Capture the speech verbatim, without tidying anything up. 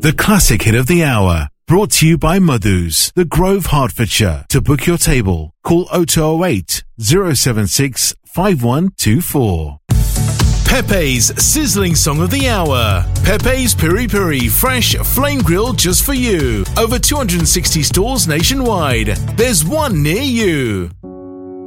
The classic hit of the hour, brought to you by Madhu's, The Grove, Hertfordshire. To book your table, call oh two oh eight, oh seven six, five one two four. Pepe's sizzling song of the hour. Pepe's Piri Piri, fresh, flame grilled just for you. Over two hundred sixty stores nationwide. There's one near you.